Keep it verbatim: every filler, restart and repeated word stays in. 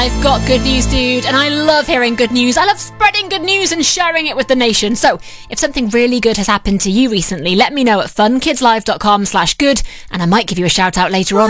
I've got good news, dude, and I love hearing good news. I love spreading good news and sharing it with the nation. So, if something really good has happened to you recently, let me know at funkidslive.com slash good, and I might give you a shout out later on.